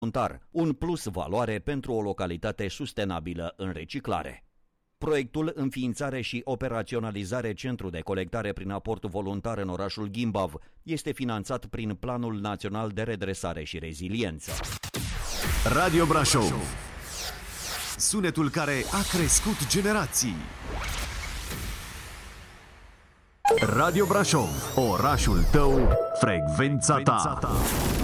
voluntar, un plus valoare pentru o localitate sustenabilă în reciclare. Proiectul Înființare și operaționalizare Centru de colectare prin aport voluntar în orașul Gimbav este finanțat prin Planul Național de Redresare și Reziliență. Radio Brașov. Sunetul care a crescut generații. Radio Brașov. Orașul tău, frecvența ta.